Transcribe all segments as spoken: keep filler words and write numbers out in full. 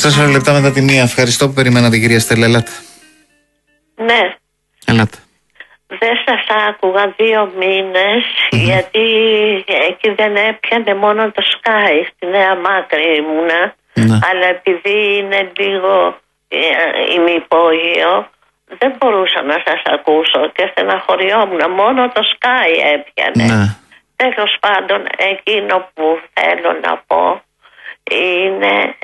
είκοσι τέσσερα λεπτά μετά τη μία. Ευχαριστώ που περιμένατε, κυρία Στέλλα. Ελάτε. Ναι. Ελάτε. Δεν σας άκουγα δύο μήνες, mm-hmm. γιατί εκεί δεν έπιανε μόνο το Sky, στη Νέα Μάκρη ήμουνα, ναι. Αλλά επειδή είναι λίγο ε, ημιπόγειο, δεν μπορούσα να σας ακούσω και στεναχωριόμουν, μόνο το Sky έπιανε. Ναι. Τέλος πάντων, εκείνο που θέλω να πω είναι,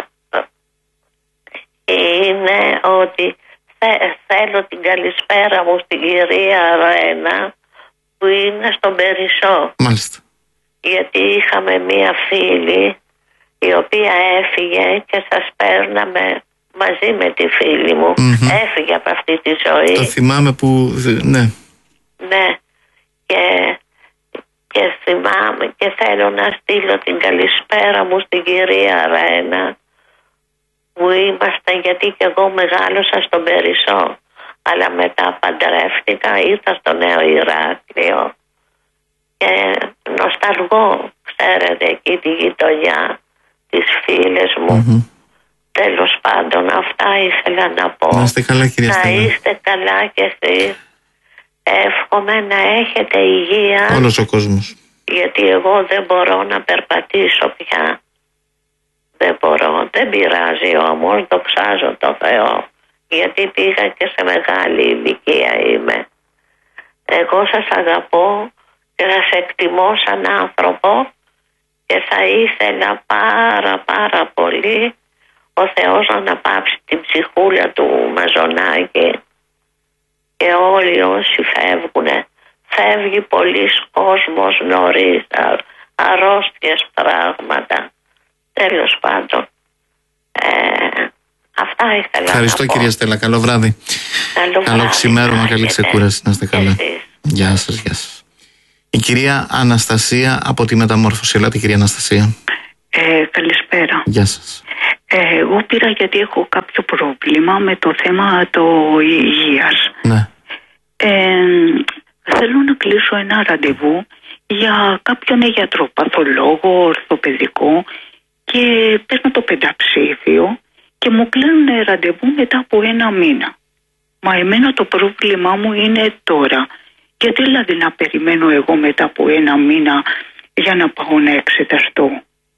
είναι ότι θέλω την καλησπέρα μου στην κυρία Ρένα που είναι στον Περισσό. Μάλιστα. Γιατί είχαμε μία φίλη η οποία έφυγε και σας παίρναμε μαζί με τη φίλη μου. Mm-hmm. Έφυγε από αυτή τη ζωή. Το θυμάμαι που... ναι. Ναι. Και, και θυμάμαι και θέλω να στείλω την καλησπέρα μου στην κυρία Ρένα που ήμασταν, γιατί και εγώ μεγάλωσα στον Περισσό, αλλά μετά παντρεύτηκα, ήρθα στο Νέο Ηράκλειο και νοσταλγώ, ξέρετε, εκεί τη γειτονιά, τις φίλες μου. Mm-hmm. Τέλος πάντων, αυτά ήθελα να πω. Να είστε καλά, κυρία Στέλλα. Να είστε καλά κι εσείς. Εύχομαι να έχετε υγεία. Όλος ο κόσμος. Γιατί εγώ δεν μπορώ να περπατήσω πια. Δεν μπορώ, δεν πειράζει όμως, δοξάζω το Θεό, γιατί πήγα και σε μεγάλη ηλικία είμαι. Εγώ σας αγαπώ και σας εκτιμώ σαν άνθρωπο και θα ήθελα πάρα πάρα πολύ ο Θεός να αναπαύσει την ψυχούλα του Μαζονάκη και όλοι όσοι φεύγουνε. Φεύγει πολλοί κόσμος νωρίς, αρρώστιες πράγματα. Τέλος πάντων, ε, αυτά ήθελα. Ευχαριστώ, να πω. κυρία Στέλλα. Καλό βράδυ. Καλό, Καλό ξημέρωμα, καλή ξεκούραση. Να είστε καλά. Εσείς. Γεια σας, γεια σας. Η κυρία Αναστασία από τη Μεταμόρφωση. Ελάτε, κυρία Αναστασία. Ε, καλησπέρα. Γεια σας. Ε, εγώ πήρα γιατί έχω κάποιο πρόβλημα με το θέμα το υγείας. Ναι. Ε, θέλω να κλείσω ένα ραντεβού για κάποιον γιατρό, παθολόγο, ορθοπαιδικό, και παίρνω το πενταψήφιο και μου κλείνουν ραντεβού μετά από ένα μήνα. Μα εμένα το πρόβλημά μου είναι τώρα. Γιατί δηλαδή να περιμένω εγώ μετά από ένα μήνα για να πάω να εξεταστώ?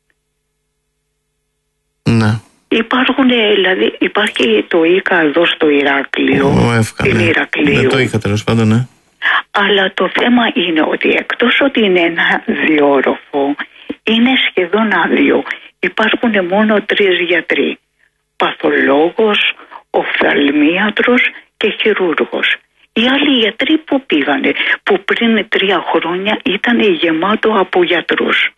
Ναι. Υπάρχουν, δηλαδή, υπάρχει το ΙΚΑ εδώ στο Ηράκλειο. Ο Εύκα, στην ναι. Ηρακλείου. Δεν το είχα, τέλος πάντων, ναι. Αλλά το θέμα είναι ότι εκτός ότι είναι ένα διόροφο, είναι σχεδόν άδειο. Υπάρχουν μόνο τρεις γιατροί. Παθολόγος, οφθαλμίατρος και χειρούργος. Οι άλλοι γιατροί που πήγανε, που πριν τρία χρόνια ήταν γεμάτο από γιατρούς.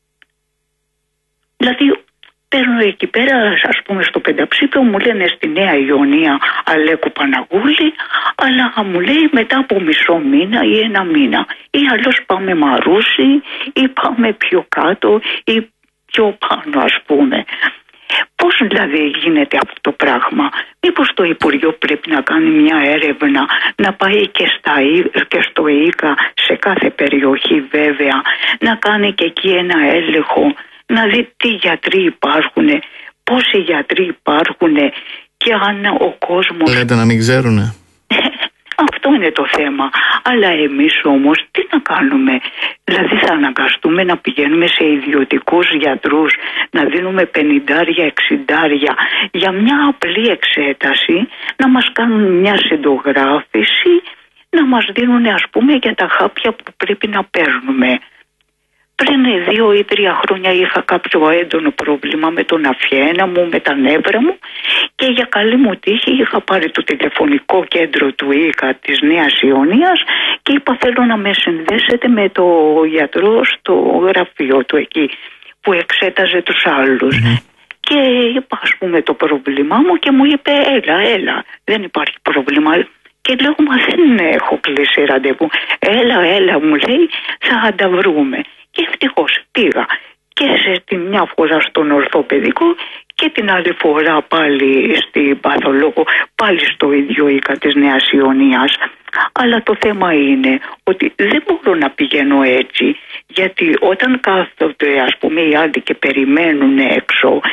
Δηλαδή παίρνω εκεί πέρα, ας πούμε, στο πενταψήφιο, μου λένε στη Νέα Ιωνία Αλέκου Παναγούλη, αλλά μου λέει μετά από μισό μήνα ή ένα μήνα. Ή αλλιώς πάμε Μαρούσι ή πάμε πιο κάτω ή πιο πάνω, ας πούμε. Πώς δηλαδή γίνεται αυτό το πράγμα? Μήπως το Υπουργείο πρέπει να κάνει μια έρευνα, να πάει και, στα, και στο ΙΚΑ, σε κάθε περιοχή βέβαια, να κάνει και εκεί ένα έλεγχο, να δει τι γιατροί υπάρχουν, πόσοι γιατροί υπάρχουν και αν ο κόσμος... Λέτε να μην ξέρουνε. Αυτό είναι το θέμα. Αλλά εμείς όμως τι να κάνουμε? Δηλαδή θα αναγκαστούμε να πηγαίνουμε σε ιδιωτικούς γιατρούς, να δίνουμε πενηντάρια, εξιντάρια για μια απλή εξέταση, να μας κάνουν μια συντογράφηση, να μας δίνουν, ας πούμε, για τα χάπια που πρέπει να παίρνουμε. Πριν δύο ή τρία χρόνια είχα κάποιο έντονο πρόβλημα με τον αφιένα μου, με τα νεύρα μου, και για καλή μου τύχη είχα πάρει το τηλεφωνικό κέντρο του ΙΚΑ της Νέας Ιωνίας και είπα θέλω να με συνδέσετε με το γιατρό στο γραφείο του εκεί που εξέταζε τους άλλους. Mm-hmm. Και είπα, ας πούμε, το πρόβλημά μου και μου είπε έλα, έλα, δεν υπάρχει πρόβλημα. Και λέω, μα δεν έχω κλείσει ραντεβού. Έλα, έλα, μου λέει, θα τα βρούμε. Και ευτυχώς πήγα και σε τη μια φορά στον ορθοπαιδικό και την άλλη φορά πάλι στην παθολόγο, πάλι στο ίδιο ΙΚΑ της Νέας Ιωνίας. Αλλά το θέμα είναι ότι δεν μπορώ να πηγαίνω έτσι, γιατί όταν κάθονται, ας πούμε, οι άλλοι και περιμένουν έξω που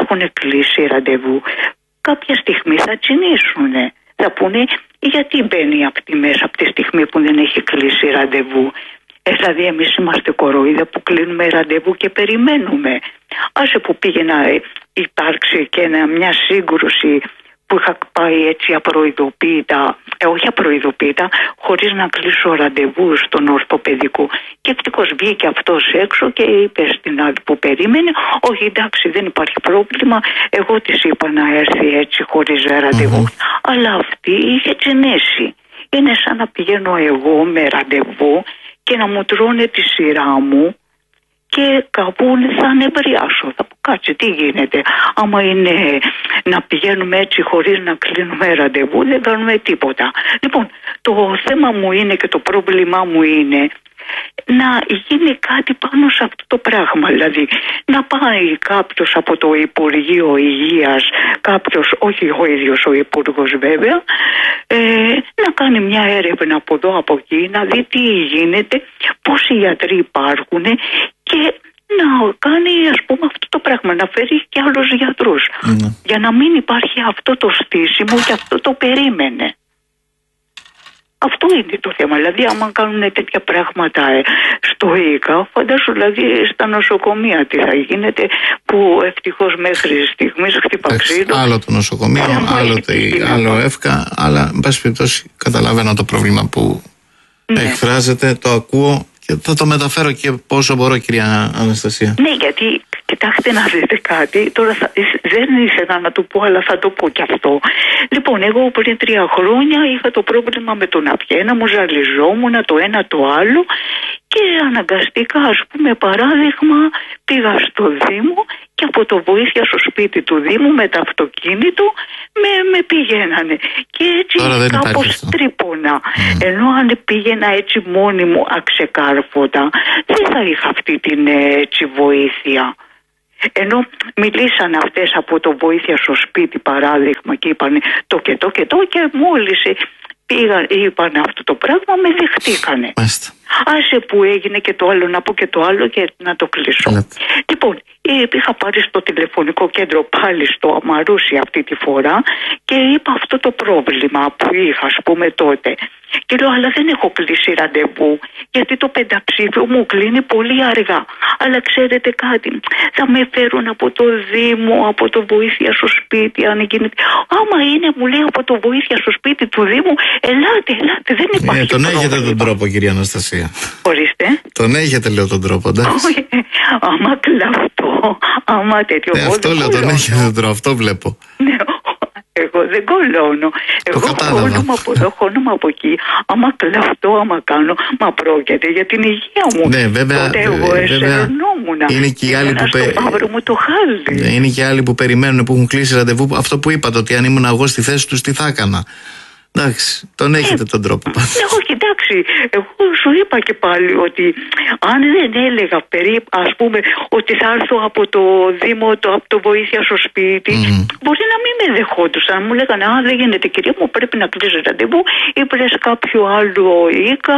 έχουν κλείσει ραντεβού, κάποια στιγμή θα τσινήσουνε. Θα πούνε γιατί μπαίνει από τη μέσα από τη στιγμή που δεν έχει κλείσει ραντεβού. Ε, δηλαδή εμείς είμαστε κοροϊδά που κλείνουμε ραντεβού και περιμένουμε. Άσε που πήγε να υπάρξει και ένα, μια σύγκρουση που είχα πάει έτσι απροειδοποίητα, ε, όχι απροειδοποίητα, χωρίς να κλείσω ραντεβού στον ορθοπαιδικό. Και ευτυχώς βγήκε αυτός έξω και είπε στην άλλη που περίμενε, όχι εντάξει δεν υπάρχει πρόβλημα, εγώ της είπα να έρθει έτσι χωρίς ραντεβού. Mm-hmm. Αλλά αυτή είχε τσινήσει. Είναι σαν να πηγαίνω εγώ με ραντεβού και να μου τρώνε τη σειρά μου και κάπου θα ανεβριάσω. Θα πω κάτσε τι γίνεται. Άμα είναι να πηγαίνουμε έτσι χωρίς να κλείνουμε ραντεβού δεν κάνουμε τίποτα. Λοιπόν, το θέμα μου είναι και το πρόβλημά μου είναι να γίνει κάτι πάνω σε αυτό το πράγμα. Δηλαδή να πάει κάποιος από το Υπουργείο Υγείας, κάποιος, όχι ο ίδιος ο Υπουργός βέβαια, ε, να κάνει μια έρευνα από εδώ από εκεί, να δει τι γίνεται, πόσοι γιατροί υπάρχουν και να κάνει ας πούμε αυτό το πράγμα, να φέρει και άλλους γιατρούς. Mm. Για να μην υπάρχει αυτό το στήσιμο και αυτό το περίμενε. Αυτό είναι το θέμα. Δηλαδή, άμα κάνουν τέτοια πράγματα ε, στο ΙΚΑ, φαντάσου δηλαδή στα νοσοκομεία τι θα γίνεται, που ευτυχώς μέχρι στιγμής χτύπα ξύλο. Άλλο το νοσοκομείο, άλλο, άλλο ΕΦΚΑ, αλλά εν πάση περιπτώσει καταλαβαίνω το πρόβλημα που ναι. εκφράζεται, το ακούω και θα το μεταφέρω και πόσο μπορώ, κυρία Αναστασία. Ναι, γιατί κοιτάξτε να δείτε κάτι, τώρα θα, δεν ήθελα να το πω, αλλά θα το πω κι αυτό. Λοιπόν, εγώ πριν τρία χρόνια είχα το πρόβλημα με τον απιένα μου, ζαλιζόμουν το ένα το άλλο και αναγκαστικά, ας πούμε, παράδειγμα, πήγα στο Δήμο και από το βοήθεια στο σπίτι του Δήμου με το αυτοκίνητο με, με πηγαίνανε. Και έτσι κάπως τρύπωνα. Mm. Ενώ αν πήγαινα έτσι μόνη μου αξεκάρφωτα, δεν θα είχα αυτή την έτσι βοήθεια. Ενώ μιλήσαν αυτές από το βοήθεια στο σπίτι παράδειγμα και είπαν το και το και το και μόλις πήγαν, είπαν αυτό το πράγμα με δεχτήκανε. Μάλιστα. Άσε που έγινε και το άλλο, να πω και το άλλο και να το κλείσω. Λέτε. Λοιπόν, είχα πάρει στο τηλεφωνικό κέντρο πάλι στο Αμαρούσι αυτή τη φορά και είπα αυτό το πρόβλημα που είχα ας πούμε τότε. Και λέω, αλλά δεν έχω κλείσει ραντεβού, γιατί το πενταψήφιο μου κλείνει πολύ αργά. Αλλά ξέρετε κάτι, θα με φέρουν από το Δήμο, από το βοήθεια στο σπίτι, αν γίνεται. Άμα είναι, μου λέει, από το βοήθεια στο σπίτι του Δήμου, ελάτε, ελάτε, δεν υπάρχει. Ε, τον πρόβλημα. Έχετε τον τρόπο, κυρία Αναστασία. Ορίστε. Τον έχετε, λέω, τον τρόπο, εντάξει. Άμα κλαυτώ, άμα τέτοιο. Ε, αυτό λέω, τον έχετε τον τρόπο, αυτό βλέπω. Ναι, εγώ δεν κολώνω. Εγώ χώνομαι από εδώ, χώνομαι από εκεί. Άμα κλαφτώ, άμα κάνω, μα πρόκειται για την υγεία μου. Ναι, βέβαια. Τότε εγώ εσερνόμουν. Είναι και οι άλλοι που, πε... μου το χάλι. Ναι, είναι και οι άλλοι που περιμένουν, που έχουν κλείσει ραντεβού. Αυτό που είπατε, ότι αν ήμουν εγώ στη θέση του, τι θα έκανα. Εντάξει, τον έχετε ε, τον τρόπο. Εγώ κοιτάξει, εγώ σου είπα και πάλι ότι αν δεν έλεγα περίπου, ας πούμε, ότι θα έρθω από το Δήμο, το, από το βοήθεια στο σπίτι, mm. μπορεί να μην με δεχόντουσαν. Μου λέγανε, α, δεν γίνεται κυρία μου, πρέπει να κλείσει ραντεβού, ή βρες κάποιο άλλο οίκα,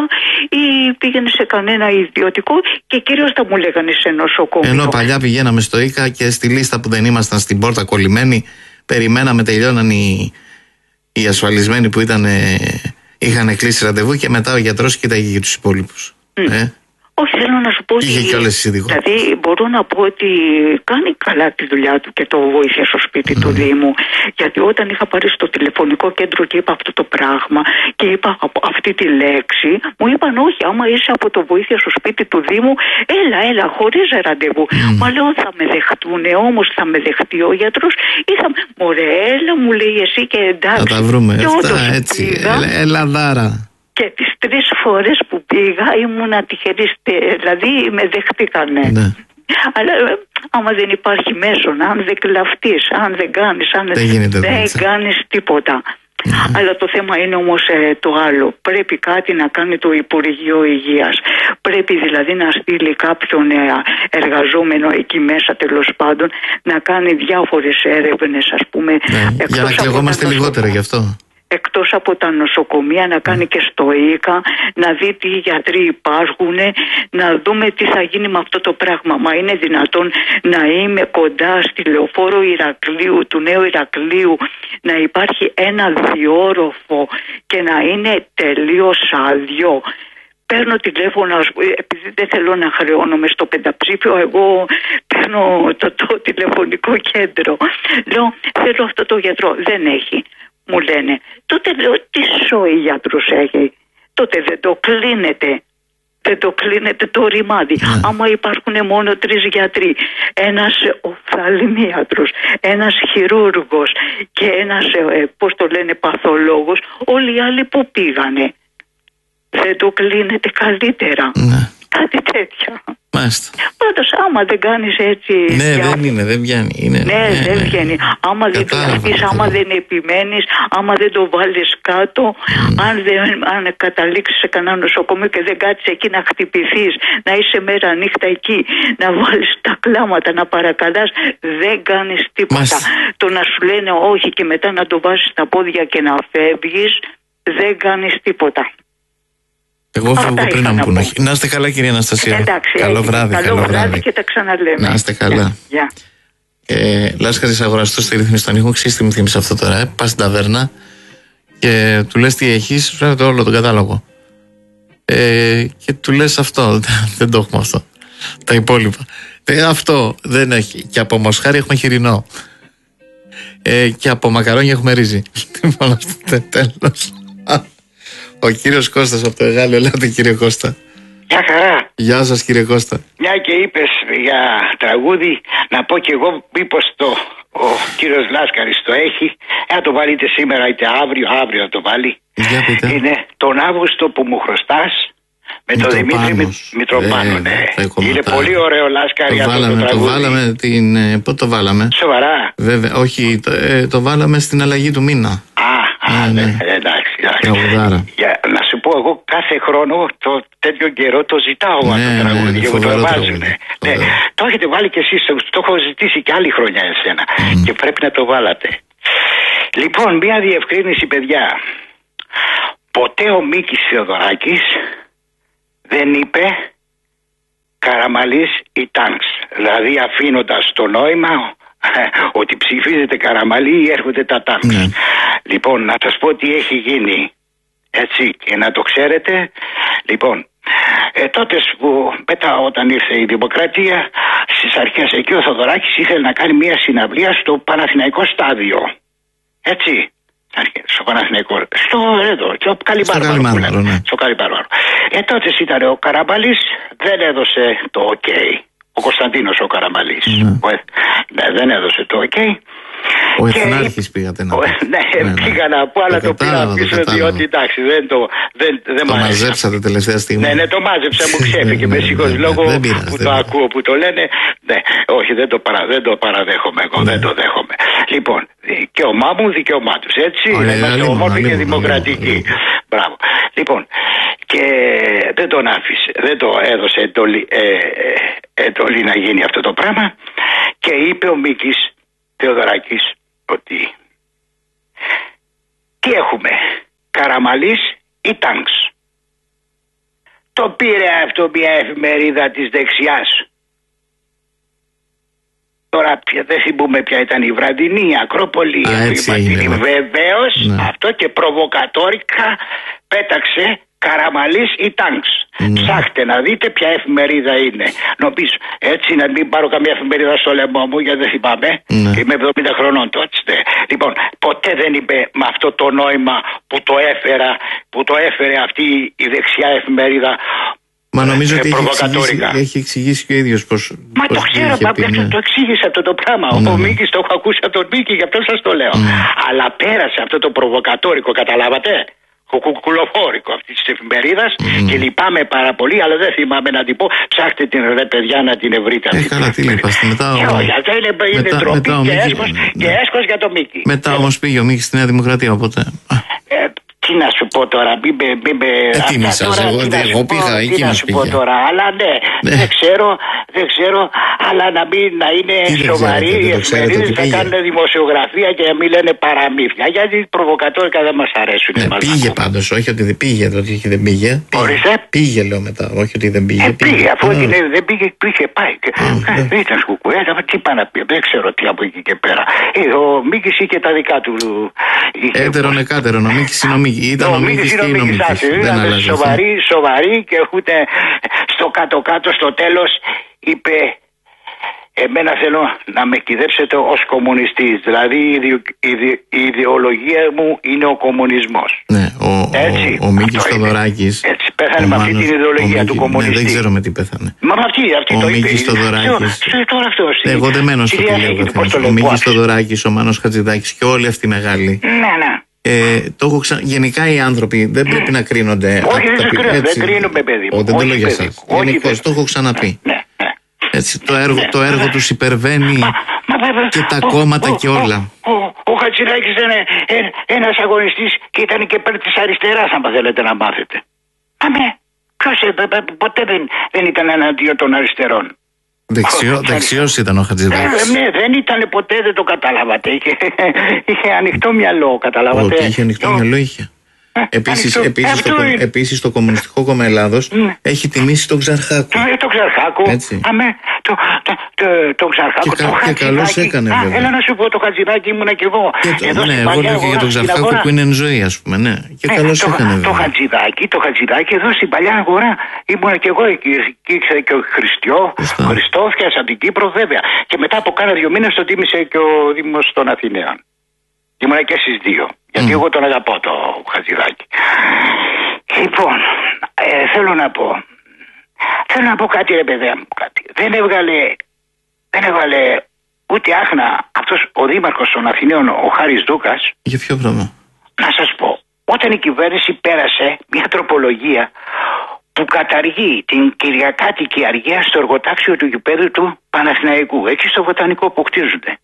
ή πήγαινε σε κανένα ιδιωτικό και κυρίως θα μου λέγανε σε νοσοκομείο. Ενώ παλιά πηγαίναμε στο οίκα και στη λίστα που δεν ήμασταν στην πόρτα κολλημένοι, περιμέναμε, τελειώναν οι. Οι ασφαλισμένοι που ήταν, είχαν κλείσει ραντεβού και μετά ο γιατρός κοίταγε για τους υπόλοιπους. Mm. Ε? Όχι, θέλω να σου πω ότι. Είχε και όλες τις ειδικότητες. Δηλαδή, μπορώ να πω ότι κάνει καλά τη δουλειά του και το βοήθεια στο σπίτι mm. του Δήμου. Γιατί όταν είχα πάρει στο τηλεφωνικό κέντρο και είπα αυτό το πράγμα και είπα αυτή τη λέξη, μου είπαν όχι, άμα είσαι από το βοήθεια στο σπίτι του Δήμου, έλα, έλα, χωρίς ραντεβού. Mm. Μα λέω θα με δεχτούνε, όμως θα με δεχτεί ο γιατρός ή θα. Μωρέ, έλα, μου λέει εσύ και εντάξει. Θα τα βρούμε. Αυτά, έτσι. Ελαδάρα. Και τις τρεις φορές που πήγα ήμουνα τυχερή, δηλαδή με δεχτήκανε. Ναι. Αλλά άμα δεν υπάρχει μέσον, αν δεν κλαφτείς, αν δεν κάνεις, αν δεν, δεν κάνεις τίποτα. Mm-hmm. Αλλά το θέμα είναι όμως ε, το άλλο. Πρέπει κάτι να κάνει το Υπουργείο Υγείας. Πρέπει δηλαδή να στείλει κάποιον ε, εργαζόμενο εκεί μέσα τέλος πάντων να κάνει διάφορες έρευνες ας πούμε. Ναι. Για να κλεγόμαστε λιγότερα γι' αυτό. εκτός από τα νοσοκομεία να κάνει και στο ΙΚΑ, να δει τι γιατροί υπάρχουν, να δούμε τι θα γίνει με αυτό το πράγμα. Μα είναι δυνατόν να είμαι κοντά στη λεωφόρο Ηρακλείου, του νέου Ηρακλείου, να υπάρχει ένα διόροφο και να είναι τελείως άδειο? Παίρνω τηλέφωνο, επειδή δεν θέλω να χρεώνομαι στο πενταψήφιο, εγώ παίρνω το, το τηλεφωνικό κέντρο. Λέω, θέλω αυτό το γιατρό. Δεν έχει. Μου λένε. Τότε λέω, τι σοϊ γιατρούς έχει? Τότε δεν το κλείνετε. Δεν το κλείνετε το ρημάδι. Yeah. Άμα υπάρχουν μόνο τρεις γιατροί, ένας οφθαλμίατρος, ένας χειρούργος και ένας, ε, πώς το λένε, παθολόγος, όλοι οι άλλοι που πήγανε? Δεν το κλείνετε καλύτερα? Ναι. Κάτι τέτοια. Μάλιστα. Πάντως άμα δεν κάνεις έτσι... Ναι, για... δεν είναι, δεν βγαίνει. Είναι, ναι, ναι, δεν ναι. βγαίνει. Άμα δεν πιαστείς, άμα δεν επιμένεις, άμα δεν το βάλεις κάτω, mm. αν, δεν, αν καταλήξεις σε κανένα νοσοκομείο και δεν κάτσεις εκεί να χτυπηθείς, να είσαι μέρα νύχτα εκεί, να βάλεις τα κλάματα, να παρακαλάς, δεν κάνεις τίποτα. Μάλιστα. Το να σου λένε όχι και μετά να το βάζεις στα πόδια και να φεύγεις, δεν κάνεις τίποτα. Εγώ φεύγω πριν να μου πούνε. Να είστε καλά, κυρία Αναστασία. Εντάξει, καλό έτσι, βράδυ. Καλό, καλό βράδυ και τα ξαναλέμε. Να είστε καλά. Yeah. Ε, Λάσκαρης αγοραστός στη ρύθμιση των ήχων. Ξέρεις τι μου θύμισε αυτό τώρα? Ε? Πας στην ταβέρνα και του λες τι έχεις, σου φέρνει το όλο τον κατάλογο. Ε, και του λες αυτό. Δεν το έχουμε αυτό. Τα υπόλοιπα. Ε, αυτό δεν έχει. Και από μοσχάρι έχουμε χοιρινό. Ε, και από μακαρόνια έχουμε ρύζι. Λοιπόν, αυτό τέλος. Ο κύριος Κώστας από το Εγάλεο. Ελάτε, κύριε Κώστα. Γεια χαρά. Γεια σας, κύριε Κώστα. Μια και είπες για τραγούδι, να πω και εγώ μήπως το ο κύριος Λάσκαρης το έχει. Ε, να το βάλετε σήμερα είτε αύριο, αύριο να το βάλει. Για πείτε. Είναι τον Αύγουστο που μου χρωστάς, με τον Δημήτρη Μητροπάνο. Ναι. Είναι πολύ ωραίο, Λάσκαρη, το αυτό βάλαμε, το τραγούδι. Το βάλαμε την... Πότε το βάλαμε? Σοβαρά? Βέβαια, όχι, το, ε, το βάλαμε στην αλλαγή του μήνα. Α, α, ναι, ναι. εντάξει. Για, να σου πω, εγώ κάθε χρόνο το τέτοιο καιρό το ζητάω ναι, αυτό το τραγούδι και μου το βάζουν. Ναι. Ναι. Το έχετε βάλει κι εσείς, το έχω ζητήσει κι άλλη χρονιά εσένα mm. και πρέπει να το βάλατε. Λοιπόν, μια διευκρίνηση, παιδιά. Ποτέ ο Μίκης Θεοδωράκης δεν είπε Καραμαλής ή Τάγκς. Δηλαδή αφήνοντας το νόημα ότι ψηφίζετε Καραμαλή ή έρχονται τα Τάγκς. Mm. Λοιπόν, να σας πω τι έχει γίνει. Έτσι, και να το ξέρετε. Λοιπόν, ε, τότε που μετά όταν ήρθε η Δημοκρατία, στις αρχές εκεί ο Θοδωράκης ήθελε να κάνει μια συναυλία στο Παναθηναϊκό στάδιο. Έτσι, στο Παναθηναϊκό, στο εδώ, στο Καλυμπάρβαρο. Ναι. Στο Καλυμπάρβαρο. Ε, τότε ήταν ο Καραμαλής, δεν έδωσε το ok. Ο Κωνσταντίνος ο Καραμαλής. Mm. Ναι, δεν έδωσε το ok. Ο Εθνάρχης πήγατε να πείτε. Ναι, ναι, πήγα να πω, αλλά το, το πήγα πίσω, διότι εντάξει, δεν το. Δεν, δεν το μαζέψατε τελευταία στιγμή. Ναι, ναι, το μάζεψα, μου ξέφυγε με σίγουρος λόγο που το ακούω, που το λένε. Ναι, όχι, δεν το, παρα, δεν το παραδέχομαι εγώ, δεν το δέχομαι. Λοιπόν, δικαίωμά μου, δικαίωμά τους, έτσι. Είμαστε ομόρφοι και δημοκρατικοί. Μπράβο. Λοιπόν, και δεν τον άφησε, δεν το έδωσε εντολή, ε, εντολή να γίνει αυτό το πράγμα και είπε ο Μίκης Θεοδωράκης ότι τι έχουμε, Καραμαλής ή Τάγκς. Το πήρε αυτό μια εφημερίδα της δεξιάς. Τώρα δεν θυμούμε ποια ήταν η βραδινή, η Ακρόπολη. Βεβαίως ναι. Αυτό και προβοκατόρικα πέταξε Καραμαλής ή Τάγκς. Mm. Ψάχτε να δείτε ποια εφημερίδα είναι. Νομίζω έτσι, να μην πάρω καμία εφημερίδα στο λαιμό μου, γιατί δεν θυμάμαι. Mm. Είμαι εβδομήντα χρονών τότε. Λοιπόν, ποτέ δεν είπε με αυτό το νόημα που το έφερα, που το έφερε αυτή η δεξιά εφημερίδα. Μα νομίζω ε, ότι έχει εξηγήσει, έχει εξηγήσει και ο ίδιος πως. Μα πως το ξέρω, μα πει, ναι. Το εξήγησε αυτό το πράγμα. Mm. Ο Μίκης, το έχω ακούσει από τον Μίκη, γι' αυτό σας το λέω. Mm. Αλλά πέρασε αυτό το προβοκατόρικο, καταλάβατε. Κουκουλοφόρικο αυτή τη εφημερίδα mm. και λυπάμαι πάρα πολύ, αλλά δεν θυμάμαι να την πω. Ψάχτε την ρε παιδιά να την ευρείτε. Ε, καλά, τι λυπάστε. Μετά. Και όχι, αυτό είναι, είναι μετά, ντροπή μετά και έσχος ναι. και έσχος για το Μίκη. Μετά όμως πήγε ο Μίκης στη Νέα Δημοκρατία, οπότε. Ε, τι Τι να σου πω τώρα, μην με. Μη με ε, τι να σας, εγώ, εγώ πήγα, εκεί να σου πω τώρα, αλλά ναι, ναι, δεν ξέρω, δεν ξέρω, αλλά να μην να είναι σοβαροί οι εφημερίδες, να κάνουν δημοσιογραφία και να μην λένε παραμύθια. Γιατί οι προβοκατόρικα δεν μας αρέσουν. Ναι, πήγε πάντως, όχι ότι δεν πήγε, ότι δεν πήγε. Ορίστε. Πήγε, λέω μετά, όχι ότι δεν πήγε. Ε, πήγε, πήγε, αφού mm. δεν πήγε, πήγε, πάει. Mm. Ήταν σκουκουέ, τι πάει να πει, δεν ξέρω τι από εκεί και πέρα. Ο Μίκης είχε τα δικά του. Έτερον εκάτερον, ο Μίκης είναι ο Μίκης. Ήταν ο Μίκης και είναι ο Μίκης. Ήταν σοβαρή, σοβαρή και ούτε στο κάτω-κάτω στο τέλος είπε εμένα θέλω να με κυδέψετε ως κομμουνιστής. Δηλαδή η, ιδεο, η, η ιδεολογία μου είναι ο κομμουνισμός. Ναι, ο, έτσι, ο, ο Μίκης Θοδωράκης. Έτσι, πέθανε με αυτή την ιδεολογία Μίκη, του κομμουνιστή. Ναι, δεν ξέρω με τι πέθανε. Μα με αυτή, αυτή ο το Μίκης είπε. Θοδωράκης. Τώρα αυτός. Εγώ δεν μένω στο τηλέφωνο. Ο Μίκης Θοδωράκης, ο Μάνος Χατζηδάκης και όλοι αυτοί οι μεγάλοι. Ναι, ναι. Ε, το έχω ξα... Γενικά οι άνθρωποι δεν πρέπει να κρίνονται. Όχι, δεν, κρίνω, δεν κρίνουμε, παιδί μου. Δεν το λέω για εσάς. Γενικώς το έχω ξαναπεί. Ναι, ναι. Έτσι, το έργο, ναι, το έργο τους υπερβαίνει μα, μα, και τα ο, κόμματα ο, και όλα. Ο, ο, ο Χατζηδάκης ήταν ένας αγωνιστής και ήταν και υπέρ της αριστεράς, αν θέλετε να μάθετε. Αμέ, ποιος ποτέ δεν, δεν ήταν εναντίον των αριστερών. Δεξιό, δεξιός ήταν ο Χατζηδάκης. Ε, ναι, δεν ήταν ποτέ, δεν το καταλάβατε. Είχε, είχε ανοιχτό μυαλό, καταλάβατε. Ότι είχε ανοιχτό μυαλό, είχε. Επίσης, επίσης, το, επίσης το Κομμουνιστικό Κόμμα Ελλάδος mm. έχει τιμήσει τον Ξαρχάκο. Ε, τον Ξαρχάκο. Έτσι. Αμέ, το, το, το, το Ξαρχάκο. Και, το και καλώς έκανε α, βέβαια. Έλα να σου πω, το Χατζηδάκη ήμουνα και εγώ. Και το, εδώ ναι, εγώ λέω και για τον Ξαρχάκο που είναι εν ζωή, ας πούμε. Ναι. Και ε, καλώς το, έκανε βέβαια. Το Χατζηδάκη, το Χατζηδάκη εδώ στην παλιά αγορά ήμουνα και εγώ εκεί. Εκεί ήξερε και ο Χριστιό. Χριστό, φτιάσα την Κύπρο βέβαια. Και μετά από κάνα δύο μήνες το τίμησε και ο Δήμος των Αθηναίων. Ήμουνα και στις δύο. Γιατί mm. εγώ τον αγαπώ το Χατζηδάκη. Λοιπόν, ε, θέλω να πω. Θέλω να πω κάτι, ρε παιδιά μου, κάτι. Δεν έβγαλε, δεν έβγαλε ούτε άχνα αυτός ο δήμαρχος των Αθηναίων, ο Χάρης Δούκας. Για ποιο πράγμα? Να σας πω. Όταν η κυβέρνηση πέρασε μια τροπολογία που καταργεί την κυριακάτικη αργία στο εργοτάξιο του γηπέδου του Παναθηναϊκού, εκεί στο Βοτανικό που χτίζονται.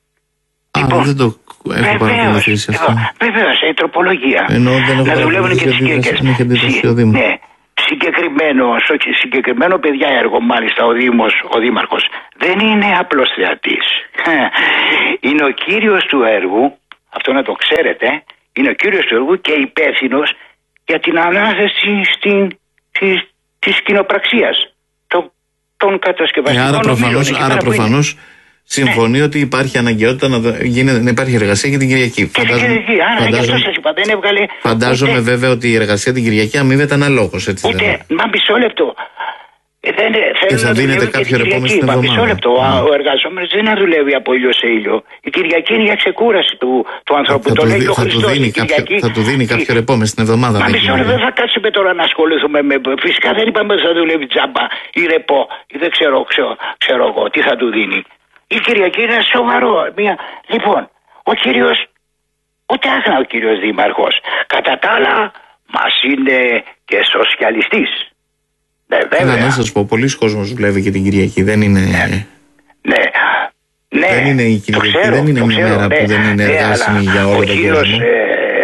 Α, λοιπόν, δεν το έχω παρακολουθήσει αυτό. Βεβαίως, η τροπολογία. Ενώ δεν έχω να δουλεύουν και τις Κυριακές. Ναι, συγκεκριμένο, συγκεκριμένο παιδιά έργο, μάλιστα ο Δήμος, ο Δήμαρχος, δεν είναι απλός θεατής. Είναι ο κύριος του έργου, αυτό να το ξέρετε, είναι ο κύριος του έργου και υπεύθυνος για την ανάθεση στην, της, της κοινοπραξίας των, των κατασκευαστικών. Ε, άρα προφανώς, άρα προφανώς συμφωνεί ναι. ότι υπάρχει αναγκαιότητα να, γίνεται, να υπάρχει εργασία για την Κυριακή. Και φαντάζομαι, την Κυριακή, άρα φαντάζομαι, σας είπα, δεν έβγαλε, φαντάζομαι ούτε, βέβαια ότι η εργασία την Κυριακή αμείβεται αναλόγως. Έτσι, ούτε, δεν μα μισό λεπτό. Δεν, και θα δίνετε κάποιο ρεπό στην εβδομάδα. Μισό λεπτό. Mm. Ο εργαζόμενος δεν να δουλεύει από ήλιο σε ήλιο. Η Κυριακή είναι για ξεκούραση του, του ανθρώπου. Θα, το λέει ο θα, Χριστός, του δίνει κάποιο, Κυριακή, θα του δίνει κάποιο ρεπό μες στην εβδομάδα. Μα μισό λεπτό, δεν θα κάτσουμε τώρα να ασχοληθούμε με. Φυσικά δεν είπαμε ότι θα δουλεύει τζάμπα ή ρεπό ή δεν ξέρω, ξέρω, ξέρω εγώ τι θα του δίνει. Η Κυριακή είναι σοβαρό. Μια... Λοιπόν, ο κύριος, ούτε άχνα ο κύριος Δήμαρχος. Κατά τα άλλα, μας είναι και σοσιαλιστής. Ναι, βέβαια. Να σας πω, πολλοί κόσμος δουλεύει και την Κυριακή. Δεν είναι. Ναι. Ναι. Ναι. Δεν είναι η Κυριακή. Ξέρω, δεν είναι μια ξέρω, μέρα ναι, που δεν είναι ναι, εργάσιμη για όλο τον κόσμο. Ε,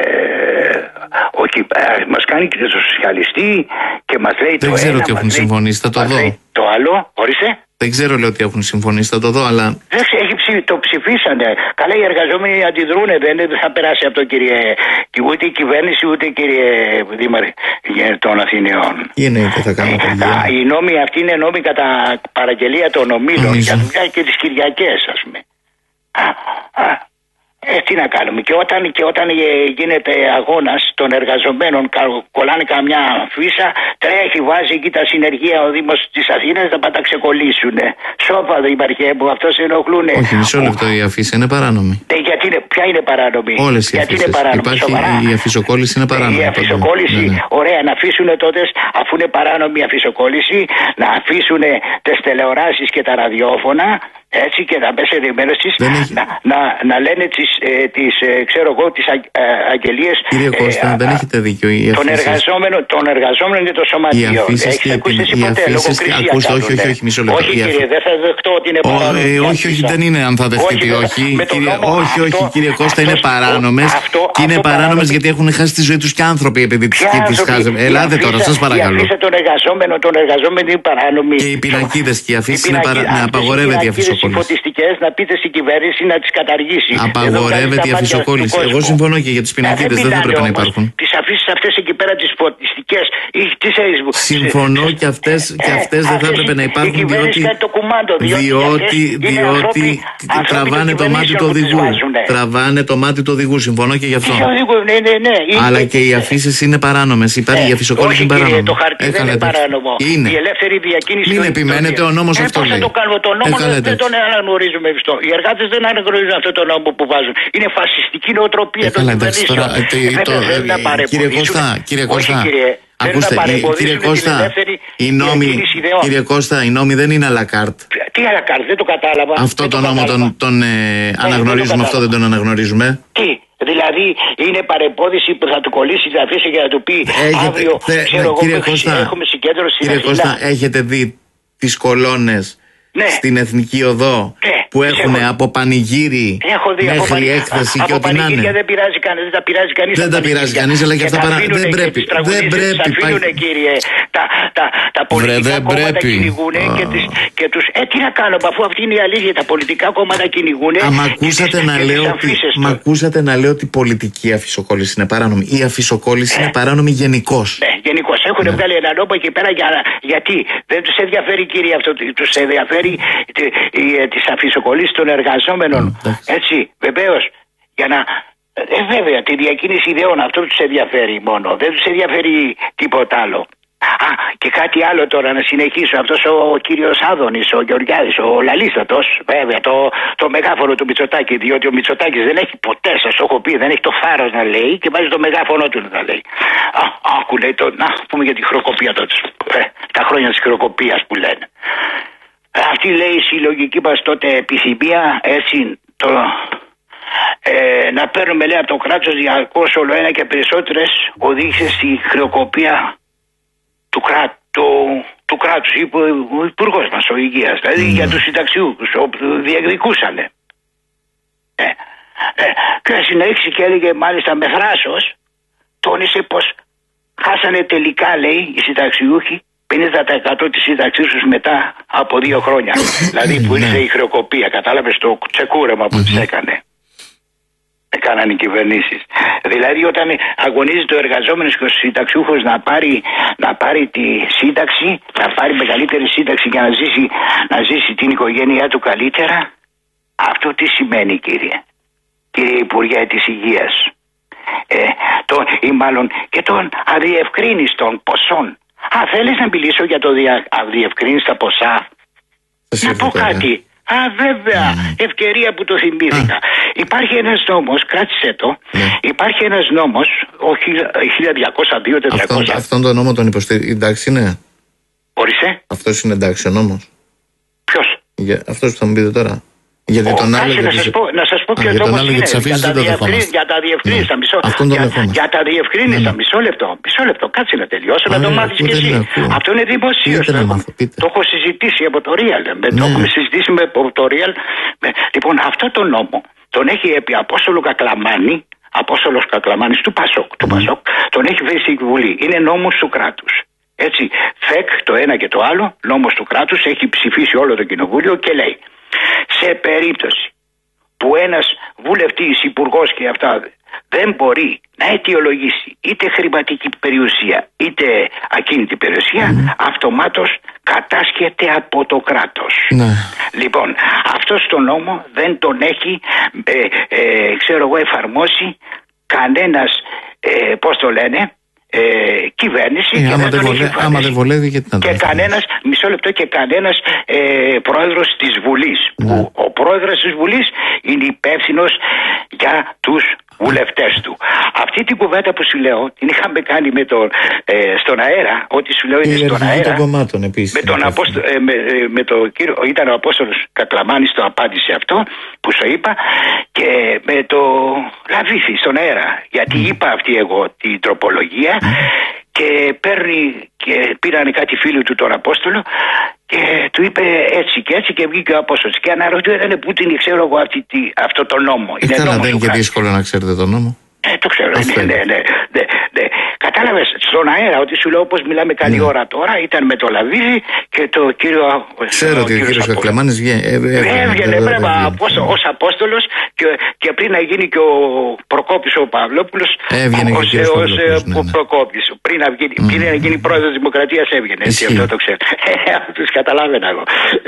όχι, ε, μας κάνει και το σοσιαλιστή και μας λέει δεν το ξέρω ένα. ότι έχουν συμφωνήσει. Θα το δω. Το άλλο, ορίστε. Δεν ξέρω, λέω ότι έχουν συμφωνήσει, θα το δω, αλλά. Δεν έχει ψη, το ψηφίσανε. Καλά, οι εργαζόμενοι αντιδρούνε, δεν θα περάσει από το κύριε. Ούτε η κυβέρνηση, ούτε κύριε Δήμαρχε των Αθηναίων. Τι εννοείται, θα κάνουμε παιδιά. Οι νόμοι αυτοί είναι νόμοι κατά παραγγελία των ομίλων για δουλειά και τις Κυριακές, ας πούμε. Α, α, ε, τι να κάνουμε. Και όταν, και όταν γίνεται αγώνας των εργαζομένων, κολλάνε καμιά φύσα, τρέχει, βάζει εκεί τα συνεργεία ο Δήμος της Αθήνας να πάτα ξεκολλήσουνε. Σώπα δεν υπάρχει, που αυτό σε ενοχλούνε. Όχι, μισό λεπτό, η αφίσα είναι παράνομη. Ε, γιατί είναι, ποια είναι παράνομη? Όλες οι γιατί αφίσες. Είναι παράνομη, υπάρχει, σοβαρά. η αφισοκόλληση είναι παράνομη. Η αφισοκόλληση, ναι, ναι. Ωραία, να αφήσουν τότε, αφού είναι παράνομη η αφισοκόλληση, να αφήσουν τις τηλεοράσεις και τα ραδιόφωνα Έτσι και τα μέσα ενημέρωσης έχει... να, να, να λένε τις, ε, τις ε, ξέρω εγώ, τις α, ε, αγγελίες. Κύριε Κώστα, ε, δεν α, έχετε δίκιο. Οι τον, εργαζόμενο, τον εργαζόμενο και το σωματείο. Οι αφήσεις και ακούσει οι ποτέ λογοκρισία? Ακούστε, όχι, όχι, όχι, μισό λεπτό. Όχι, κύριε, δεν θα δεχτώ ότι είναι παράνομο. Ε, όχι, όχι, δεν είναι αν θα δεχτείτε. Όχι, όχι, όχι, κύριε Κώστα, είναι παράνομες. Και είναι παράνομες γιατί έχουν χάσει τη ζωή τους και άνθρωποι επειδή τις χάσουν. Ελάτε τώρα, σας παρακαλώ. Τον εργαζόμενο, τον εργαζόμενο είναι παράνομη. Και οι πινακίδες και οι αφήσεις είναι παράνομες. Απαγορεύεται η αφισοκόλληση. Φωτιστικές να πείτε στην κυβέρνηση να τις καταργήσει. Απαγορεύεται η αφισοκόλληση. Εγώ συμφωνώ και για τις πινακίδες, δεν θα πρέπει να υπάρχουν. Τις αφήσεις αυτές εκεί πέρα, τις φωτιστικές ή τις Facebook. Συμφωνώ και αυτές, και αυτές δεν θα έπρεπε να υπάρχουν διότι, διότι, διότι τραβάνε το μάτι του οδηγού. Τραβάνε το μάτι του οδηγού. Συμφωνώ και γι' αυτό. Αλλά και οι αφήσεις είναι παράνομες. Υπάρχει η αφισοκόλληση είναι παράνομη. Το χαρτί δεν είναι παράνομο. Είναι. Η ελεύθερη διακίνηση. Μην επιμένετε, ο νόμος αυτό λέει. Πώς θα το κάνουμε το νόμο, δεν τον αναγνωρίζουμε αυτό. Οι εργάτες δεν αναγνωρίζουν αυτό το νόμο που βάζουν. Είναι φασιστική νοοτροπία των κυβερνήσεων. Κύριε Κώστα, κύριε Κώστα. Ακούστε, κύριε Κώστα, οι νόμοι, κύριε Κώστα, οι νόμοι δεν είναι à la carte. Τι à la carte, δεν το κατάλαβα. Αυτό το νόμο τον, τον ε, αναγνωρίζουμε, αυτό δεν τον αναγνωρίζουμε. Τι, δηλαδή είναι παρεμπόδιση που θα του κολλήσει, θα αφήσει και να του πει έχετε, αύριο, θε, ξέρω εγώ, κύριε Κώστα, έχουμε συγκέντρωση. Κύριε Κώστα, έχετε δει τις κολόνες ναι. στην Εθνική Οδό ναι. που έχουν έχω... από πανηγύρι μέχρι έκθεση και ό,τι να είναι. Δεν πειράζει κανείς, δεν τα πειράζει κανείς. Δεν τα πειράζει κανείς, αλλά και αυτά παρά... δεν πρέπει. Δεν πρέπει. Τα αφήνουν, κύριε, τα, τα, τα πολιτικά κόμματα κυνηγούν και, και τους... Ε, τι να κάνω, αφού αυτή είναι η αλήθεια, τα πολιτικά κόμματα κυνηγούν. Μα ακούσατε να λέω ότι... Μα ακούσατε να λέω ότι η πολιτική αφισοκόλληση είναι παράνομη. Η αφισοκόλληση είναι παράνομη γενικώς. Ναι, γενικώς. Έχουν βγάλει ένα νόμο εκεί πέρα γιατί δεν τους ενδιαφέρει, κύριε, αυτό, τους ενδιαφέρει τις αφισοκολλήσεις των εργαζόμενων. Έτσι, βεβαίως, για να... Ε, βέβαια, τη διακίνηση ιδεών, αυτό τους ενδιαφέρει μόνο. Δεν τους ενδιαφέρει τίποτα άλλο. Α, και κάτι άλλο τώρα να συνεχίσω. Αυτός ο κύριος Άδωνης, ο Γεωργιάδης, ο Λαλίστατος, βέβαια, το, το μεγάφωνο του Μητσοτάκη. Διότι ο Μητσοτάκης δεν έχει ποτέ, σας το έχω πει, δεν έχει το φάρος να λέει και βάζει το μεγάφωνο του να λέει. Α, άκου λέει το. Να πούμε για τη χροκοπία τότε. Ε, τα χρόνια της χροκοπίας που λένε. Αυτή λέει η συλλογική μας τότε επιθυμία, έτσι, το, ε, να παίρνουμε λέει από το κράτος διαρκώς όλο ένα και περισσότερες οδήγησε στη χρεοκοπία του, κρά, του, του κράτους, είπε ο υπουργός μας ο Υγείας, δηλαδή mm. για τους συνταξιούχους, όπου διεκδικούσανε. Ε, ε, και συνέχισε και έλεγε μάλιστα με θράσος, τόνισε πως χάσανε τελικά, λέει, οι συνταξιούχοι πενήντα τοις εκατό της σύνταξής τους μετά από δύο χρόνια. Δηλαδή που ήρθε η χρεοκοπία, κατάλαβες το τσεκούρεμα που τις έκανε. Έκαναν οι κυβερνήσεις. Δηλαδή όταν αγωνίζεται ο εργαζόμενος και ο συνταξιούχος να πάρει, να πάρει τη σύνταξη, να πάρει μεγαλύτερη σύνταξη για να ζήσει, να ζήσει την οικογένειά του καλύτερα, αυτό τι σημαίνει, κύριε, κύριε Υπουργέ της Υγείας, ε, το, ή μάλλον και των αδιευκρίνιστων ποσών. Α, θέλεις να μιλήσω για το δια... αδιευκρίνιστα ποσά? Να πω κάτι. Α, βέβαια, mm. ευκαιρία που το θυμήθηκα. Ah. Υπάρχει ένας νόμος, κράτησε το, yeah. υπάρχει ένας νόμος, ο χίλια διακόσια δύο τετρακόσια. Αυτόν, αυτόν τον νόμο τον υποστηρίζει, εντάξει είναι. Ορίστε. Αυτός είναι εντάξει ο νόμος. Ποιος? Για, αυτός που θα μου πείτε τώρα. Γιατί τον άλλο να, σας πω, να σας πω ποιος νόμος είναι. Για τα διευκρίνηστα, για τα διευκρίνηστα, ναι. μισό, για, για τα διευκρίνηστα, ναι. μισό λεπτό, μισό λεπτό, κάτσε να τελειώσω, Α, να το μάθεις και εσύ. Αυτό είναι δημοσίως. Το έχω συζητήσει από το Real, ναι. το έχουμε συζητήσει με το Real. Λοιπόν, αυτό το νόμο τον έχει επί Απόστολο Κακλαμάνη, Απόστολος Κακλαμάνης του Πασόκ, του Πασόκ, τον έχει φέρει στη Βουλή. Είναι νόμος του κράτους. Έτσι, ΦΕΚ το ένα και το άλλο, νόμος του κράτους, έχει ψηφίσει όλο το κοινοβούλιο και λέει: σε περίπτωση που ένας βουλευτής, υπουργός και αυτά δεν μπορεί να αιτιολογήσει είτε χρηματική περιουσία είτε ακίνητη περιουσία, mm. αυτομάτως κατάσχεται από το κράτος. Mm. Λοιπόν, αυτό στο νόμο δεν τον έχει ε, ε, ξέρω εγώ εφαρμόσει κανένας, ε, πώς το λένε, Ε, κυβέρνηση ε, και, άμα δεν βολε, άμα δεν βολεύει, γιατί να και κανένας, μισό λεπτό, και κανένας ε, πρόεδρος της Βουλής, ναι. που ο πρόεδρος της Βουλής είναι υπεύθυνος για τους βουλευτές του. Αυτοί αυτή την κουβέντα που σου λέω την είχαμε κάνει με τον, ε, στον αέρα. Ό,τι σου λέω είναι η στον αέρα. Των κομμάτων, επίσης, με τον Απόστο, ε, με, με το κύριο, ήταν ο Απόστολος Κακλαμάνης, το απάντησε αυτό που σου είπα, και με το Λαβίθι στον αέρα. Γιατί mm. είπα αυτή εγώ την τροπολογία mm. και παίρνει και πήραν κάτι φίλοι του τον Απόστολο και του είπε έτσι και έτσι και βγήκε ο Απόστολος. Και αναρωτιόταν πού την ξέρω εγώ αυτή, αυτό το νόμο. Ε, είναι νόμος, δεν είναι και δύσκολο να ξέρετε τον νόμο. Ε, το ξέρω, ναι, ναι, ναι, ναι, ναι. Κατάλαβες, στον αέρα, ότι σου λέω όπως μιλάμε καλή ναι. ώρα τώρα, ήταν με το Λαβίδι και το κύριο. Ξέρω ότι ο κύριος Κακλαμάνης έβγαινε ως Απόστολος και, και πριν να γίνει και ο Προκόπης ο Παυλόπουλος έβγαινε ως, και ως ναι, ναι. Προκόπης. Πριν να γίνει, mm. πριν να γίνει πρόεδρος της Δημοκρατίας έβγαινε. Έτσι, αυτό το ξέρω. Τους καταλάβαινα εγώ.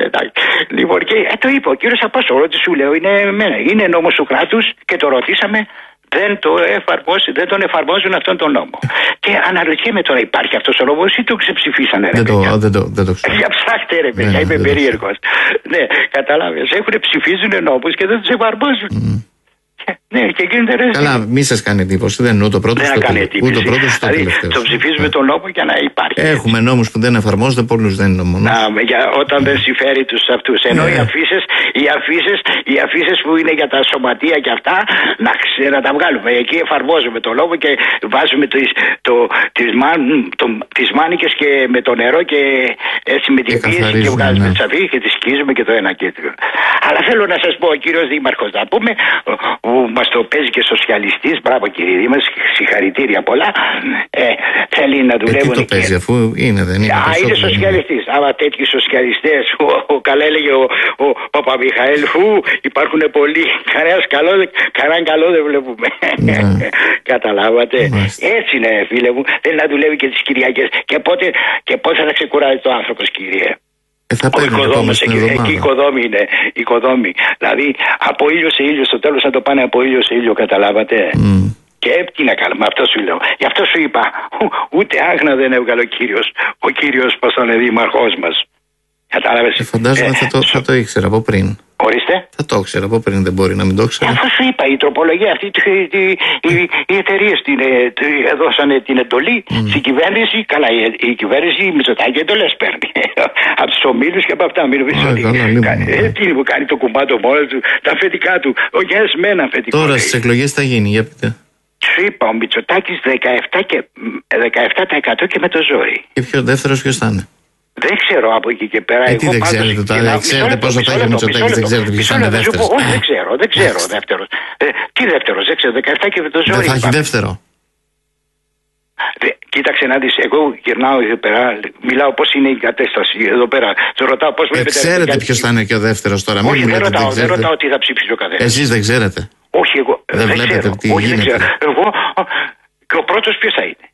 Λοιπόν, και ε, το είπε ο κύριος Απόστολος, ότι σου λέω είναι, είναι νόμος του κράτους και το ρωτήσαμε. Δεν, το εφαρμόζει, δεν τον εφαρμόζουν αυτόν τον νόμο. Και αναρωτιέμαι τώρα, υπάρχει αυτός ο νόμος ή το ξεψηφίσανε, ρε δεν παιδιά. Το, δεν το, δεν το ξέρω. Για ψάχτε, ρε παιδιά, ναι, είμαι περίεργος. Ναι, καταλάβες. Έχουν ψηφίζουν νόμους και δεν τους εφαρμόζουν. Mm. Ναι, και γίνεται ρε. Καλά, μη σας κάνει εντύπωση. Δεν είναι ούτε ο πρώτος ούτε ο πρώτος ούτε ο τελευταίος. Το ψηφίζουμε τον νόμο για να υπάρχει. Έχουμε νόμους που δεν εφαρμόζονται, πολλούς δεν είναι μόνο. Όταν δεν συμφέρει τους αυτούς. Ενώ οι αφήσεις, οι αφήσεις, οι αφήσεις που είναι για τα σωματεία και αυτά, να, να τα βγάλουμε. Εκεί εφαρμόζουμε τον νόμο και βάζουμε τις, το, τις, μάν, το, τις μάνικες και με το νερό και έτσι με την πίεση και βγάζουμε ναι. τις αφήσεις και τις σκίζουμε και το ένα και το. Αλλά θέλω να σας πω, ο κύριος Δήμαρχος, να πούμε, που μας το παίζει και σοσιαλιστής, μπράβο κύριε Δήμαρχος, συγχαρητήρια πολλά. Ε, θέλει να δουλεύουν. Ε, τι το παίζει, και... αφού είναι, δεν είναι. Α, είναι σοσιαλιστής. Άμα τέτοιοι σοσιαλιστές, ο, ο, καλά έλεγε ο, ο, ο Παπαμιχαήλ, φου, υπάρχουν πολλοί. Κανένας καλό, κανέναν καλό δεν βλέπουμε. Ναι. Καταλάβατε. Μάλιστα. Έτσι είναι, φίλε μου. Θέλει να δουλεύει και τις Κυριακές. Και πότε, και πότε θα ξεκουράζει το άνθρωπος, κύριε. Ε, θα ο οικοδόμος, εκεί, εκεί οικοδόμη είναι, οικοδόμη. Δηλαδή από ήλιο σε ήλιο, στο τέλος θα το πάνε από ήλιο σε ήλιο, καταλάβατε. Mm. Και τι να κάνουμε, αυτό σου λέω. Γι' αυτό σου είπα, ούτε άγνα δεν έβγαλε ο κύριος, ο κύριος πως τον είναι δήμαρχός μας. Κατάλαβες. Ε, φαντάζομαι ε, θα, το, θα το ήξερα από πριν. Ορίστε. Θα το ήξερα από πριν, δεν μπορεί να μην το ήξερα. Αυτό σου είπα, η τροπολογία αυτή, οι εταιρείες έδωσαν την εντολή mm. στην κυβέρνηση. Καλά, η, η κυβέρνηση η Μητσοτάκη εντολές παίρνει. Από τους ομίλους και από αυτά. Μην νομίζεις ότι. Τι που κάνει το κουμπάτο μόνο του, τα αφεντικά του. Ο Γιάννης με ένα αφεντικό. Τώρα στις εκλογές θα γίνει, για πείτε. Σου είπα, ο Μητσοτάκης δεκαεπτά τοις εκατό και με το ζόρι. Και ποιο δεύτερος ποιος θα είναι. Δεν ξέρω από εκεί και πέρα. Ε, τι δεν ξέρετε τώρα, δεν ξέρετε πόσο θα έχει ο Μητσοτάκης, δεν ξέρετε ποιος θα είναι δεύτερος. Όχι, δεν ξέρω, δεν ξέρω δεύτερος. Ε, τι δεύτερος, δεν ξέρω, δεκαεπτά και με το ζόρι. Δεν θα έχει δεύτερο. Δε, κοίταξε να δεις, εγώ γυρνάω εδώ πέρα, μιλάω πώς είναι η κατάσταση εδώ πέρα. Του ρωτάω πώς βλέπετε. Ε, ξέρετε ποιος θα είναι και ο δεύτερος τώρα. Όχι, δεν ρωτάω, δεν ρωτάω τι θα ψήφισε ο καθένας. Εσείς δεν ξέρετε. Όχι, εγώ δεν βλέπετε τι γίνεται. Εγώ και ο πρώτος ποιος θα είναι.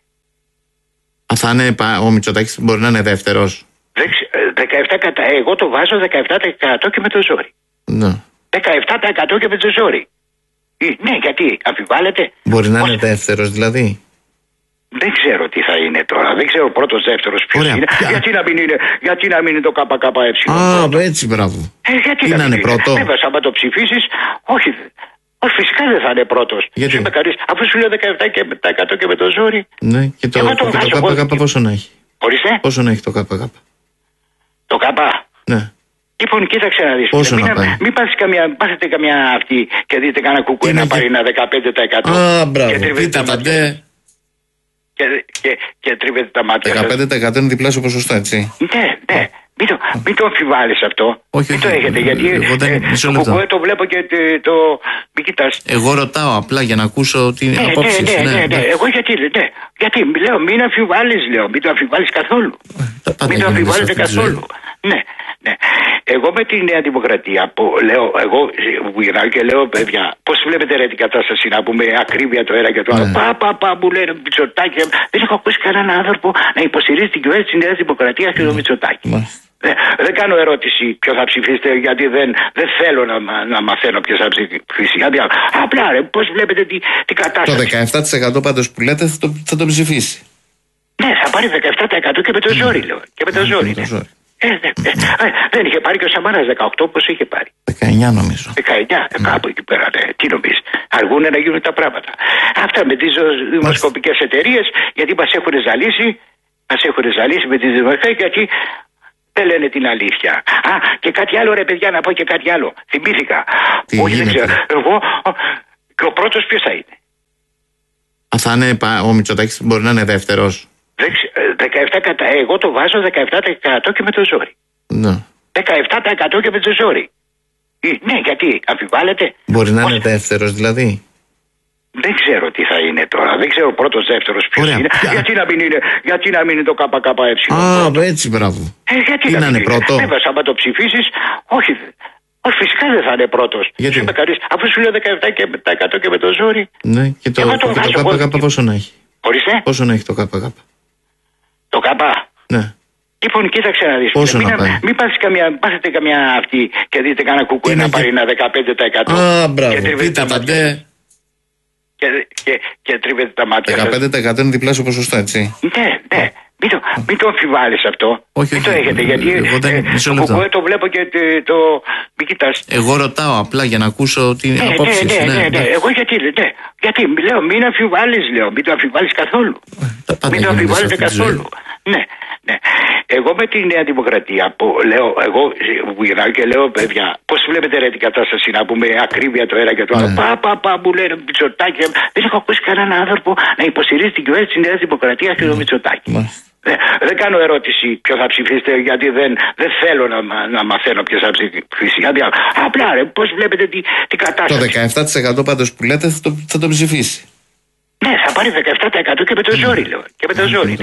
Θα είναι ο Μητσοτάκης, μπορεί να είναι δεύτερος. δεκαεπτά τοις εκατό, εγώ το βάζω δεκαεπτά τοις εκατό και με το ζόρι. Ναι. δεκαεπτά τοις εκατό και με το ζόρι. Ναι, γιατί, αμφιβάλλετε. Μπορεί να είναι δεύτερος δηλαδή. Δεν ξέρω τι θα είναι τώρα. Δεν ξέρω πρώτος, δεύτερος ποιος Ωραία, είναι. Γιατί να, μην είναι. γιατί να μην είναι το ΚΚΕ. Α, έτσι, μπράβο. Ε, γιατί τι να, να είναι πρώτο. Βέβαια, άμα το ψηφίσεις, όχι. Όχι, φυσικά δεν θα είναι πρώτος. Γιατί. Αφού σου λέω δεκαεπτά τοις εκατό και με το ζόρι. Ναι, και το, το, το, το ΚΚΕ πόσο να έχει. Ορίστε. Πόσο να έχει το ΚΚΕ. Το ΚΚΕ. Ναι. Λοιπόν, κοίταξε να δεις. Πόσο μην, να πάει. Μην πάθετε καμιά αυτή και δείτε κανένα κουκουέ να πάρει ένα δεκαπέντε τοις εκατό. Α, μπράβο. Πείτε τα ντε. Και, και, και τρίβετε τα μάτια. δεκαπέντε τοις εκατό είναι διπλάσιο ποσοστό, έτσι. Ναι, ναι. Μην το, μην το αμφιβάλλεις αυτό. Όχι, μην όχι, το έχετε. Γιατί το κουκουέ το βλέπω και το. Μην κοιτάς. Εγώ ρωτάω απλά για να ακούσω την ναι, απόψη. Ναι, ναι, ναι, ναι. Εγώ γιατί, ναι. Γιατί λέω, μην αμφιβάλλεις, λέω. Μην το αμφιβάλλεις καθόλου. Ε, μην το αμφιβάλλετε καθόλου. Ναι, ναι. Εγώ με τη Νέα Δημοκρατία που λέω, εγώ που γυρνάω και λέω, παιδιά, πώς βλέπετε ρε την κατάσταση να πούμε ακρίβεια το ένα και το άλλο. Ναι. Πα, πα, πα, μου λένε Μητσοτάκη. Δεν έχω ακούσει κανέναν άνθρωπο να υποστηρίζει την κυβέρνηση της Νέας Δημοκρατίας και το Μητσοτάκη. Ναι. Δεν, δεν κάνω ερώτηση ποιο θα ψηφίσετε, γιατί δεν, δεν θέλω να, να μαθαίνω ποιο θα ψηφίσει. Απλά ρε, πώς βλέπετε την τη κατάσταση. Το δεκαεπτά τοις εκατό πάντως που λέτε θα το, θα το ψηφίσει. Ναι, θα πάρει δεκαεπτά τοις εκατό και με το ζόρι, λέω. Και με το ζόρι. Ναι. Ε, ε, ε, ε, δεν είχε πάρει και ο Σαμάρας δεκαοκτώ, πώς είχε πάρει? δεκαεννιά νομίζω. δεκαεννιά, mm. κάπου εκεί πέρα. Ναι. Τι νομίζεις? Αργούν να γίνουν τα πράγματα. Αυτά με τις δημοσκοπικές εταιρείες, γιατί μας έχουν ζαλίσει, μας έχουν ζαλίσει με τις δημοσκοπικές, γιατί δεν λένε την αλήθεια. Α, και κάτι άλλο, ρε παιδιά, να πω και κάτι άλλο. Θυμήθηκα. Τι Όχι, γίνεται? δεν ξέρω. Εγώ, και ο πρώτος ποιος θα είναι? Α, θα είναι ο Μητσοτάκης, μπορεί να είναι δεύτερος. δεκαεπτά τοις εκατό, εγώ το βάζω δεκαεπτά τοις εκατό και με το ζόρι. Ναι. δεκαεπτά τοις εκατό και με το ζόρι. Ναι, γιατί, αμφιβάλλετε? Μπορεί να Πώς... είναι δεύτερος δηλαδή. Δεν ξέρω τι θα είναι τώρα. Δεν ξέρω πρώτος, δεύτερος ποιος είναι. Γιατί να μην είναι, γιατί να μην είναι το ΚΚΕ? Α, έτσι, μπράβο. Ε, γιατί τι να είναι πρώτο? Βέβαια, άμα το ψηφίσεις, όχι. Όχι, φυσικά δεν θα είναι πρώτος. Γιατί? Κανείς, αφού σου λέω δεκαεπτά τοις εκατό και με το ζόρι. Ναι, και το, το, το ΚΚ πόσο να έχει? Ορίστε. Πόσο να έχει το ΚΚ? Το ΚΚ. Ναι. Λοιπόν, κοίταξε να δεις. Πόσο μην, να πάει? Μην πάθετε καμιά, πάθετε καμιά αυτή και δείτε κανένα κουκουέ να πάρει ένα δεκαπέντε τοις εκατό. Α, μπράβο. Πείτε παντέ. Και, και, και τρίβετε τα μάτια. δεκαπέντε τοις εκατό είναι διπλάσιο ποσοστό, έτσι. Ναι, ναι. Μην το, μην το αμφιβάλλεις αυτό. Όχι, μην όχι, το έχετε, ε, γιατί εγώ δεν, ε, το κουκουέ το βλέπω και το... Μην κοιτάς. Εγώ ρωτάω απλά για να ακούσω την ναι, απόψεις. Ναι, ναι, ναι, ναι, ναι. Εγώ γιατί, ναι. Γιατί, λέω, μην αμφιβάλλεις, λέω. Μην το αμφιβάλλεις καθόλου. Ε, μην το αμφιβάλλετε καθόλου. Ναι, ναι. Εγώ με τη Νέα Δημοκρατία που λέω, εγώ που γυρνάω και λέω, παιδιά, πώς βλέπετε ρε την κατάσταση, να πούμε ακρίβεια το ένα και το άλλο. Ναι. Πα, πα, πα, μου λένε Μητσοτάκη. Δεν έχω ακούσει κανέναν άνθρωπο να υποστηρίζει την κυβέρνηση της Νέας Δημοκρατίας και το Μητσοτάκη. Ε, δεν κάνω ερώτηση ποιο θα ψηφίσετε, γιατί δεν, δεν θέλω να, να μαθαίνω ποιο θα ψηφίσει. Γιατί, απλά ρε, πώς βλέπετε την τη κατάσταση. Το δεκαεπτά τοις εκατό πάντως που λέτε θα το, θα το ψηφίσει. Ναι, θα πάρει δεκαεπτά τοις εκατό και με το ζόρι, λέω. Και με το ζόρι.